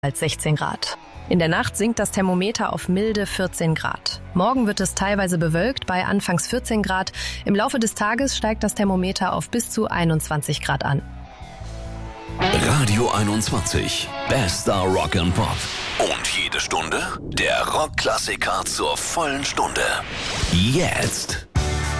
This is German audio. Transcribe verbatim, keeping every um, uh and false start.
als sechzehn Grad. In der Nacht sinkt das Thermometer auf milde vierzehn Grad. Morgen wird es teilweise bewölkt bei anfangs vierzehn Grad. Im Laufe des Tages steigt das Thermometer auf bis zu einundzwanzig Grad an. Radio einundzwanzig, bester Rock and Pop. Und jede Stunde der Rockklassiker zur vollen Stunde. Jetzt.